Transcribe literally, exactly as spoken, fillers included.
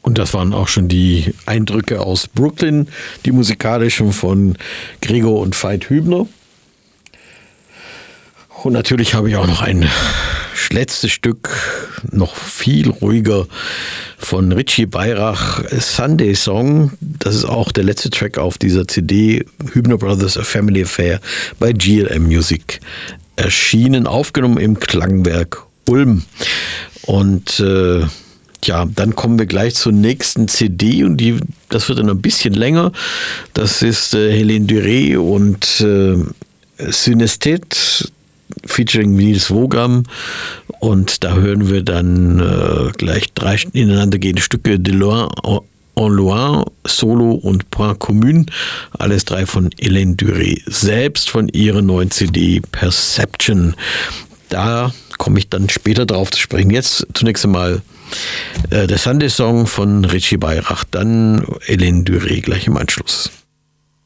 Und das waren auch schon die Eindrücke aus Brooklyn, die musikalischen von Gregor und Veit Hübner. Und natürlich habe ich auch noch ein letztes Stück, noch viel ruhiger, von Richie Beirach, Sunday Song. Das ist auch der letzte Track auf dieser C D, Hübner Brothers, A Family Affair, bei G L M Music erschienen, aufgenommen im Klangwerk Ulm. Und äh, ja, dann kommen wir gleich zur nächsten C D und die, das wird dann ein bisschen länger. Das ist äh, Hélène Duré und äh, Synesthète featuring Nils Wogam, und da hören wir dann äh, gleich drei ineinandergehende Stücke, De Loin en Loin, Solo und Point Commun, alles drei von Hélène Duré selbst, von ihrer neuen C D Perception. Da komme ich dann später drauf zu sprechen. Jetzt zunächst einmal äh, der Sunday Song von Richie Beirach, dann Hélène Duré gleich im Anschluss.